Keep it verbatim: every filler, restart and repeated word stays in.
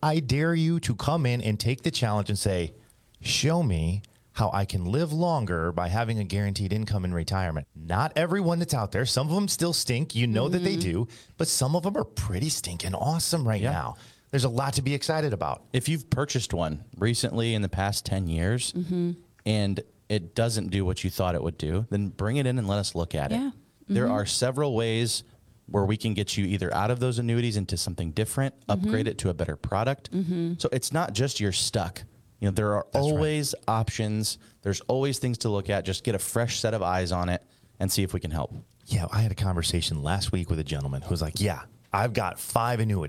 I dare you to come in and take the challenge and say, show me how I can live longer by having a guaranteed income in retirement. Not everyone that's out there. Some of them still stink. You know mm-hmm. that they do, but some of them are pretty stinking awesome right yeah. now. There's a lot to be excited about. If you've purchased one recently in the past ten years mm-hmm. and it doesn't do what you thought it would do, then bring it in and let us look at yeah. it. Mm-hmm. There are several ways where we can get you either out of those annuities into something different, mm-hmm. upgrade it to a better product. Mm-hmm. So it's not just you're stuck. You know, there are That's always right. options. There's always things to look at. Just get a fresh set of eyes on it and see if we can help. Yeah, I had a conversation last week with a gentleman who was like, yeah, I've got five annuities.